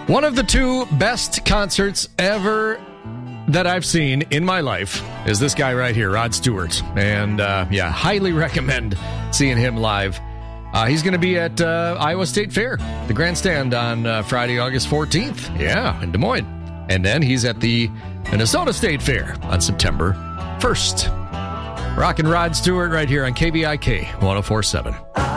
One of the two best concerts ever that I've seen in my life is this guy right here, Rod Stewart. And, highly recommend seeing him live. He's going to be at Iowa State Fair, the grandstand on Friday, August 14th. Yeah, in Des Moines. And then he's at the Minnesota State Fair on September 1st. Rockin' Rod Stewart right here on KBIK 104.7.